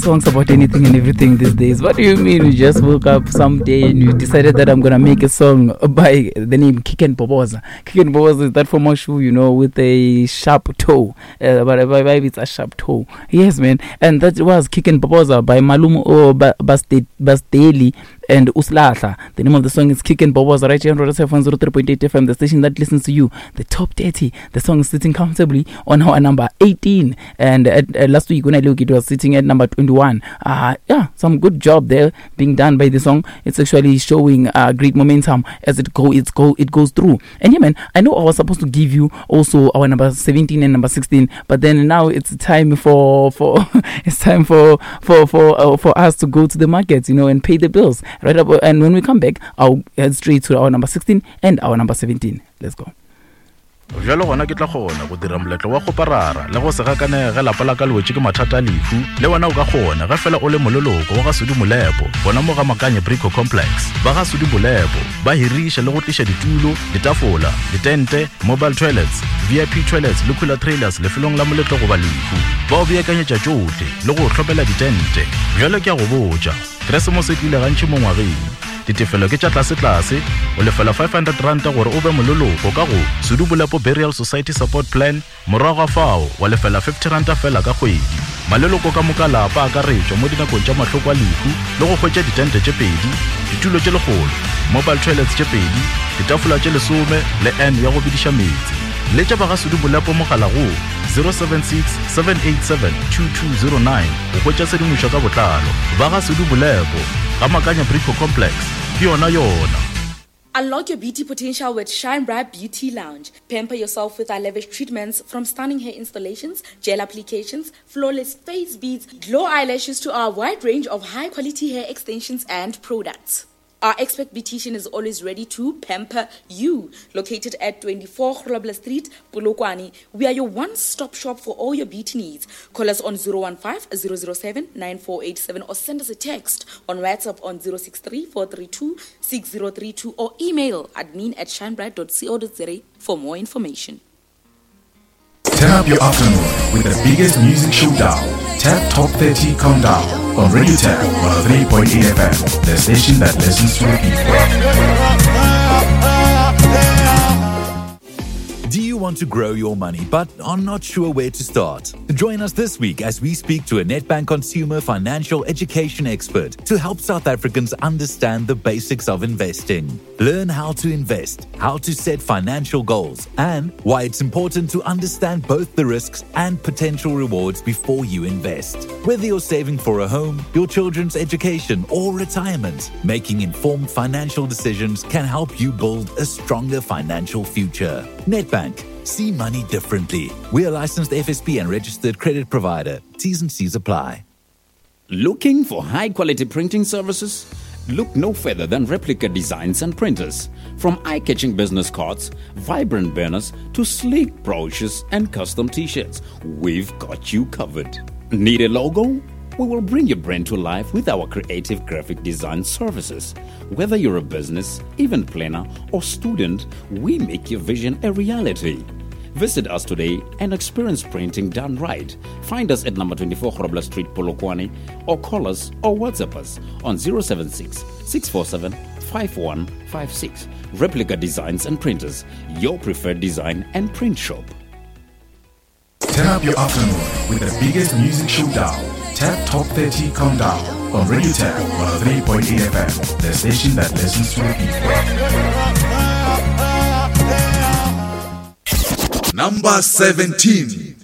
songs about anything and everything these days. What do you mean you just woke up someday and you decided that I'm gonna make a song by the name Kiken Boboza? Kiken Boboza is that formal shoe, you know, with a sharp toe. But maybe it's a sharp toe. Yes, man. And that was Kiken Boboza by Malum Basdeli and Uslahla. The name of the song is Kiken Boboza, right here on Roda 103.8 FM, the station that listens to you. The top 30. The song is sitting comfortably on our number 18. And last week when I looked, it was sitting at number 21. Yeah, some good job there being done by the song. It's actually showing great momentum as it goes through. And yeah, man, I know I was supposed to give you also our number 17 and number 16, but then now it's time for it's time for us to go to the market, you know, and pay the bills. Right up, and when we come back, I'll head straight to our number 16 and our number 17. Let's go. Jalo gona ke tla gona go dira moletlo wa go parara le go se ga kane ga lapala ka lwetse ke mathata lefu le wena o ka gona ga fela o le mololoko wa ga Sudi Molepo bona mo ga Makanya Brico Complex ba ga Sudi Molepo ba hirisha le go tlisha ditulo ditafola ditente mobile toilets VIP toilets le cooler trailers le felong la moletlo go ba lefu ba o beakanyetsa tsotle le go tlhopela ditente jalo ke go botsa Christmas e tlile gantši mo ngwageng ditefelo ke tša tlase o lefela 500 rand gore o be mololoko ka go Sudi Molepo Burial Society Support Plan morago fao wa lefela 50 rand fela ka kgwedi maleloko ka mokalapa ka retšwa mo dinakong tša mahloko a lefu le go hwetša ditente tše pedi ditulo tše legolo mobile toilets tše pedi ditafola tše 10 le N ya go bidiša metsi le tša ba ga Sudi Molepo mogala go 076 787 2209 go hwetša sedimošo ka botlalo ba ga Sudi Molepo ga Makanya Brico Complex ke yona. Unlock your beauty potential with Shine Bright Beauty Lounge. Pamper yourself with our lavish treatments from stunning hair installations, gel applications, flawless face beads, glow eyelashes to our wide range of high-quality hair extensions and products. Our expert beautician is always ready to pamper you. Located at 24 Grobler Street, Polokwane, we are your one-stop shop for all your beauty needs. Call us on 015-007-9487 or send us a text on WhatsApp on 063-432-6032 or email admin@shinebright.co.za for more information. Turn up your afternoon with the biggest music showdown. Tap Top 30 Countdown on Radio Tap 103.8 FM, the station that listens to the people. Do you want to grow your money but are not sure where to start? Join us this week as we speak to a Nedbank consumer financial education expert to help South Africans understand the basics of investing. Learn how to invest, how to set financial goals, and why it's important to understand both the risks and potential rewards before you invest. Whether you're saving for a home, your children's education, or retirement, making informed financial decisions can help you build a stronger financial future. Nedbank. See money differently. We are licensed FSP and registered credit provider. T's and C's apply. Looking for high-quality printing services? Look no further than Replica Designs and Printers. From eye-catching business cards, vibrant banners, to sleek brochures and custom t-shirts, we've got you covered. Need a logo? We will bring your brand to life with our creative graphic design services. Whether you're a business, event planner, or student, we make your vision a reality. Visit us today and experience printing done right. Find us at number 24 Grobler Street, Polokwane, or call us or WhatsApp us on 076 647 5156. Replica Designs and Printers, your preferred design and print shop. Turn up your afternoon with the biggest music showdown. Tap Top 30 Countdown on Radio Tap 103.8 FM, the station that listens to the people. Number 17.